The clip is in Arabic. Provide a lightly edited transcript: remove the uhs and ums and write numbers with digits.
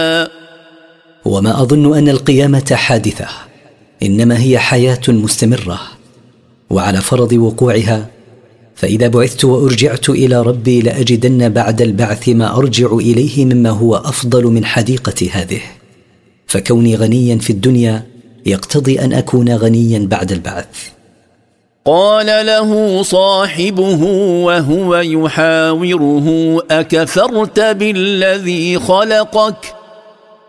وما أظن أن القيامة حادثة، إنما هي حياة مستمرة، وعلى فرض وقوعها فإذا بعثت وأرجعت إلى ربي لأجدن بعد البعث ما أرجع إليه مما هو أفضل من حديقة هذه، فكوني غنيا في الدنيا يقتضي أن أكون غنيا بعد البعث. قال له صاحبه وهو يحاوره: أكفرت بالذي خلقك